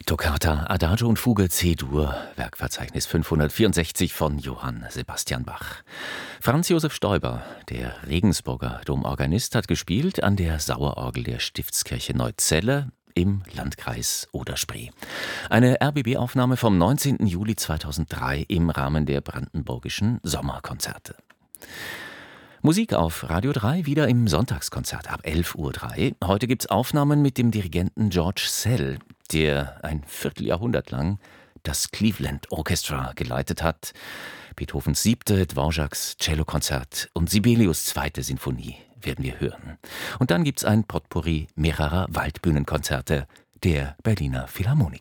Toccata, Adagio und Fuge C-Dur, Werkverzeichnis 564 von Johann Sebastian Bach. Franz Josef Stoiber, der Regensburger Domorganist, hat gespielt an der Sauerorgel der Stiftskirche Neuzelle im Landkreis Oder-Spree. Eine RBB-Aufnahme vom 19. Juli 2003 im Rahmen der Brandenburgischen Sommerkonzerte. Musik auf Radio 3 wieder im Sonntagskonzert ab 11:03 Uhr. Heute gibt's Aufnahmen mit dem Dirigenten George Szell, der ein Vierteljahrhundert lang das Cleveland Orchestra geleitet hat. Beethovens 7., Dvořáks Cellokonzert und Sibelius 2. Sinfonie werden wir hören. Und dann gibt's ein Potpourri mehrerer Waldbühnenkonzerte der Berliner Philharmoniker.